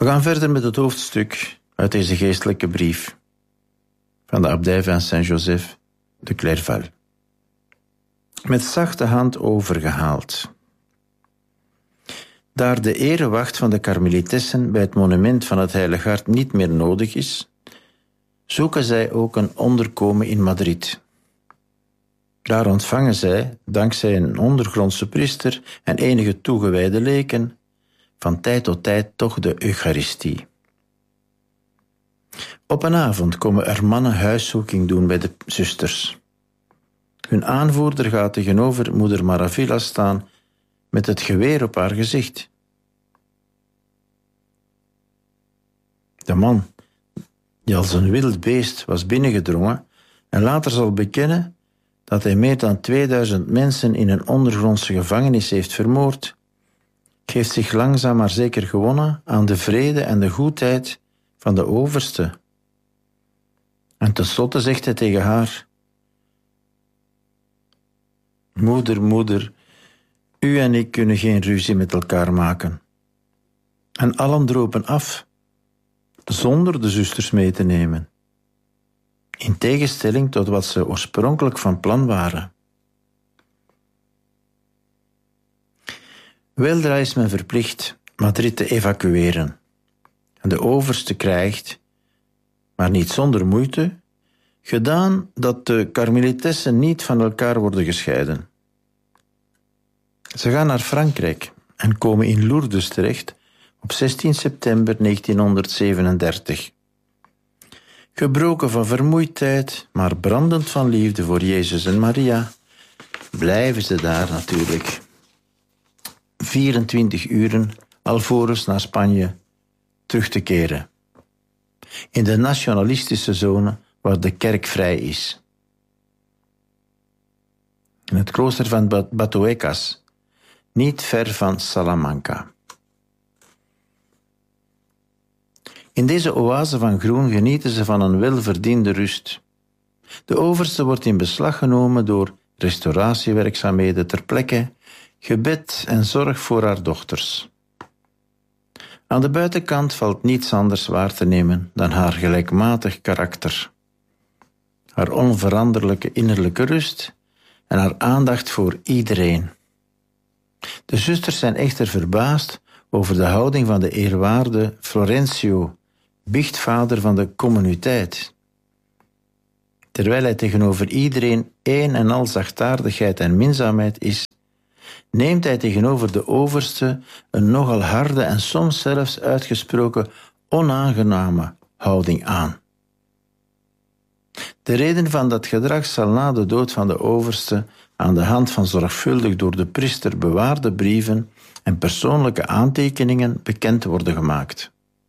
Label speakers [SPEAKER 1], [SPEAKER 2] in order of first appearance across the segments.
[SPEAKER 1] We gaan verder met het hoofdstuk uit deze geestelijke brief van de abdij van Saint-Joseph de Clairval. Met zachte hand overgehaald. Daar de erewacht van de Karmelitessen bij het monument van het Heilig Hart niet meer nodig is, zoeken zij ook een onderkomen in Madrid. Daar ontvangen zij, dankzij een ondergrondse priester en enige toegewijde leken, van tijd tot tijd toch de Eucharistie. Op een avond komen er mannen huiszoeking doen bij de zusters. Hun aanvoerder gaat tegenover moeder Maravilla staan met het geweer op haar gezicht. De man, die als een wild beest was binnengedrongen en later zal bekennen dat hij meer dan 2000 mensen in een ondergrondse gevangenis heeft vermoord, geeft zich langzaam maar zeker gewonnen aan de vrede en de goedheid van de overste. En tenslotte zegt hij tegen haar: Moeder, u en ik kunnen geen ruzie met elkaar maken. En allen dropen af, zonder de zusters mee te nemen. In tegenstelling tot wat ze oorspronkelijk van plan waren. Weldra is men verplicht Madrid te evacueren. En de overste krijgt, maar niet zonder moeite, gedaan dat de Karmelitessen niet van elkaar worden gescheiden. Ze gaan naar Frankrijk en komen in Lourdes terecht op 16 september 1937. Gebroken van vermoeidheid, maar brandend van liefde voor Jezus en Maria, blijven ze daar natuurlijk 24 uren alvorens naar Spanje terug te keren. In de nationalistische zone waar de kerk vrij is. In het klooster van Batuecas, niet ver van Salamanca. In deze oase van groen genieten ze van een welverdiende rust. De overste wordt in beslag genomen door restauratiewerkzaamheden ter plekke, gebed en zorg voor haar dochters. Aan de buitenkant valt niets anders waar te nemen dan haar gelijkmatig karakter, haar onveranderlijke innerlijke rust en haar aandacht voor iedereen. De zusters zijn echter verbaasd over de houding van de eerwaarde Florencio, biechtvader van de communiteit. Terwijl hij tegenover iedereen een en al zachtaardigheid en minzaamheid is, neemt hij tegenover de overste een nogal harde en soms zelfs uitgesproken onaangename houding aan. De reden van dat gedrag zal na de dood van de overste aan de hand van zorgvuldig door de priester bewaarde brieven en persoonlijke aantekeningen bekend worden gemaakt.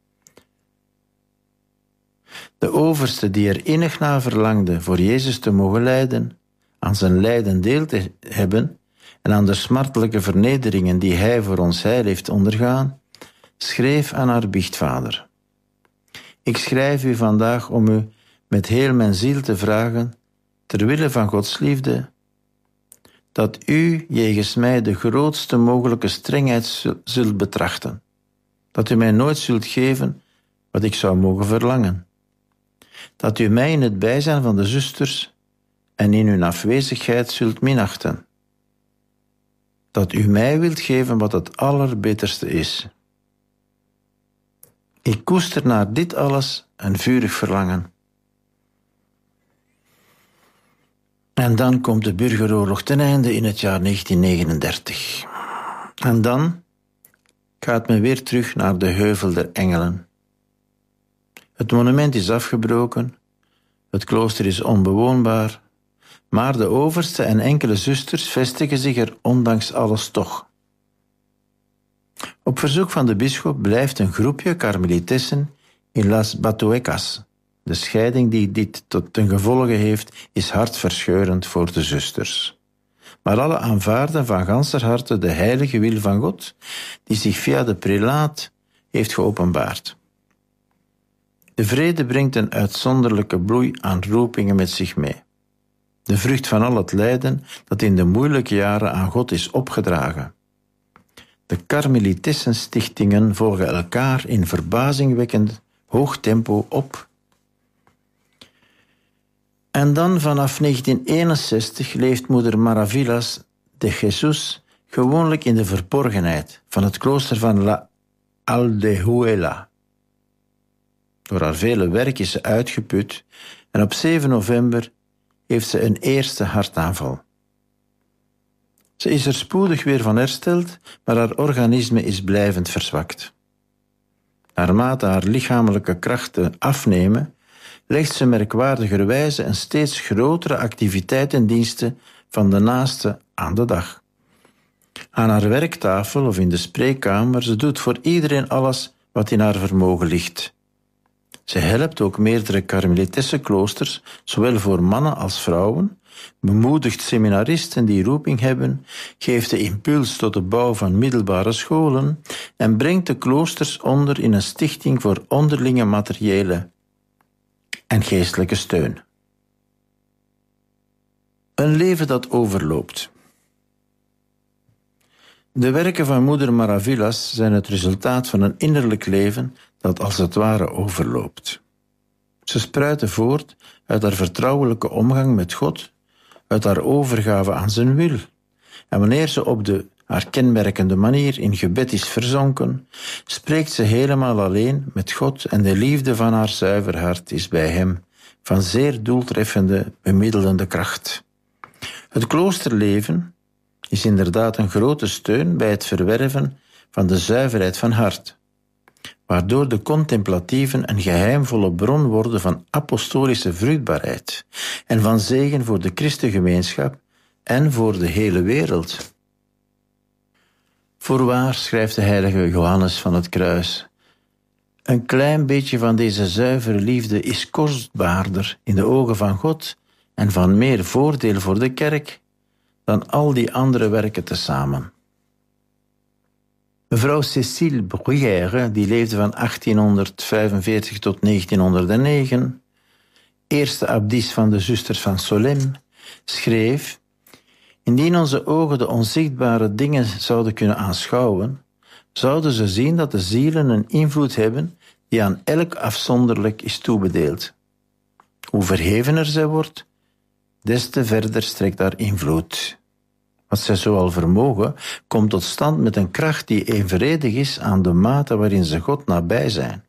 [SPEAKER 1] De overste die er innig naar verlangde voor Jezus te mogen lijden, aan zijn lijden deel te hebben en aan de smartelijke vernederingen die hij voor ons heil heeft ondergaan, schreef aan haar biechtvader: Ik schrijf u vandaag om u met heel mijn ziel te vragen, ter wille van Gods liefde, dat u jegens mij de grootste mogelijke strengheid zult betrachten, dat u mij nooit zult geven wat ik zou mogen verlangen, dat u mij in het bijzijn van de zusters en in hun afwezigheid zult minachten, dat u mij wilt geven wat het allerbetterste is. Ik koester naar dit alles een vurig verlangen. En dan komt de burgeroorlog ten einde in het jaar 1939. En dan gaat men weer terug naar de Heuvel der Engelen. Het monument is afgebroken, het klooster is onbewoonbaar, maar de overste en enkele zusters vestigen zich er ondanks alles toch. Op verzoek van de bisschop blijft een groepje Karmelitessen in Las Batuecas. De scheiding die dit tot ten gevolge heeft, is hartverscheurend voor de zusters. Maar alle aanvaarden van ganser harte de heilige wil van God, die zich via de prelaat heeft geopenbaard. De vrede brengt een uitzonderlijke bloei aan roepingen met zich mee. De vrucht van al het lijden dat in de moeilijke jaren aan God is opgedragen. De Karmelitessenstichtingen volgen elkaar in verbazingwekkend hoog tempo op. En dan vanaf 1961 leeft moeder Maravillas de Jesus gewoonlijk in de verborgenheid van het klooster van La Aldehuela. Door haar vele werk is ze uitgeput en op 7 november heeft ze een eerste hartaanval. Ze is er spoedig weer van hersteld, maar haar organisme is blijvend verzwakt. Naarmate haar lichamelijke krachten afnemen, legt ze merkwaardigerwijze een steeds grotere activiteit ten dienste van de naaste aan de dag. Aan haar werktafel of in de spreekkamer, ze doet voor iedereen alles wat in haar vermogen ligt. Ze helpt ook meerdere Karmelitessenkloosters, zowel voor mannen als vrouwen, bemoedigt seminaristen die roeping hebben, geeft de impuls tot de bouw van middelbare scholen en brengt de kloosters onder in een stichting voor onderlinge materiële en geestelijke steun. Een leven dat overloopt. De werken van moeder Maravillas zijn het resultaat van een innerlijk leven dat als het ware overloopt. Ze spruiten voort uit haar vertrouwelijke omgang met God, uit haar overgave aan zijn wil. En wanneer ze op de haar kenmerkende manier in gebed is verzonken, spreekt ze helemaal alleen met God en de liefde van haar zuiver hart is bij hem van zeer doeltreffende, bemiddelende kracht. Het kloosterleven is inderdaad een grote steun bij het verwerven van de zuiverheid van hart, waardoor de contemplatieven een geheimvolle bron worden van apostolische vruchtbaarheid en van zegen voor de christengemeenschap en voor de hele wereld. Voorwaar, schrijft de heilige Johannes van het Kruis, een klein beetje van deze zuivere liefde is kostbaarder in de ogen van God en van meer voordeel voor de kerk dan al die andere werken tezamen. Mevrouw Cécile Bruyère, die leefde van 1845 tot 1909, eerste abdis van de zusters van Solesmes, schreef: indien onze ogen de onzichtbare dingen zouden kunnen aanschouwen, zouden ze zien dat de zielen een invloed hebben die aan elk afzonderlijk is toebedeeld. Hoe verhevener zij wordt, des te verder strekt haar invloed. Wat zij zoal vermogen, komt tot stand met een kracht die evenredig is aan de mate waarin ze God nabij zijn.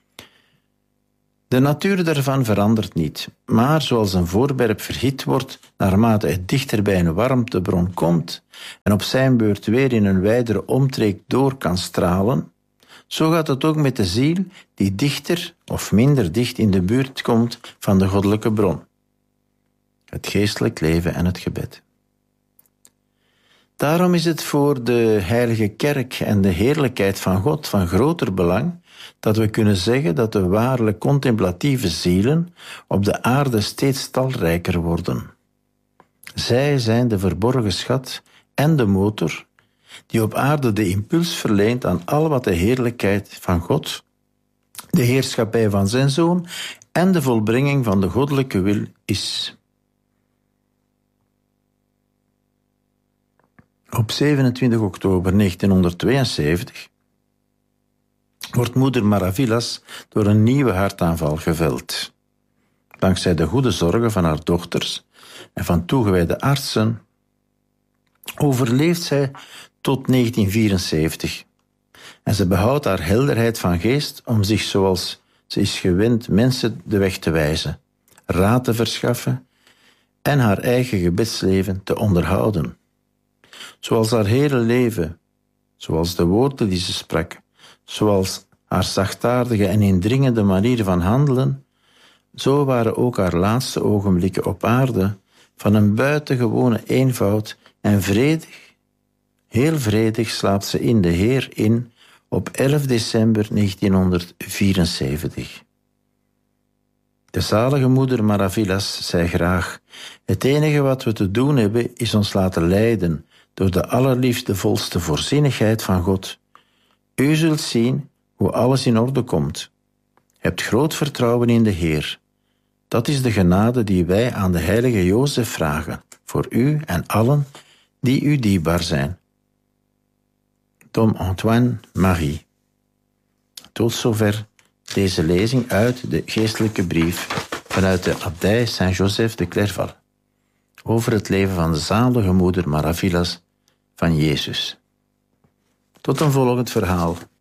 [SPEAKER 1] De natuur daarvan verandert niet, maar zoals een voorwerp verhit wordt naarmate het dichter bij een warmtebron komt en op zijn beurt weer in een wijdere omtrek door kan stralen, zo gaat het ook met de ziel die dichter of minder dicht in de buurt komt van de goddelijke bron. Het geestelijk leven en het gebed. Daarom is het voor de heilige kerk en de heerlijkheid van God van groter belang dat we kunnen zeggen dat de waarlijk contemplatieve zielen op de aarde steeds talrijker worden. Zij zijn de verborgen schat en de motor die op aarde de impuls verleent aan al wat de heerlijkheid van God, de heerschappij van zijn Zoon en de volbrenging van de goddelijke wil is. Op 27 oktober 1972 wordt moeder Maravillas door een nieuwe hartaanval geveld. Dankzij de goede zorgen van haar dochters en van toegewijde artsen overleeft zij tot 1974. En ze behoudt haar helderheid van geest om zich zoals ze is gewend mensen de weg te wijzen, raad te verschaffen en haar eigen gebedsleven te onderhouden. Zoals haar hele leven, zoals de woorden die ze sprak, zoals haar zachtaardige en indringende manier van handelen, zo waren ook haar laatste ogenblikken op aarde van een buitengewone eenvoud en vredig, heel vredig slaapt ze in de Heer in op 11 december 1974. De zalige moeder Maravillas zei graag: het enige wat we te doen hebben is ons laten leiden door de allerliefdevolste voorzienigheid van God. U zult zien hoe alles in orde komt. Hebt groot vertrouwen in de Heer. Dat is de genade die wij aan de heilige Jozef vragen, voor u en allen die u dierbaar zijn. Tom Antoine Marie. Tot zover deze lezing uit de geestelijke brief vanuit de abdij Saint-Joseph de Clairval over het leven van de zalige moeder Maravillas van Jezus. Tot een volgend verhaal.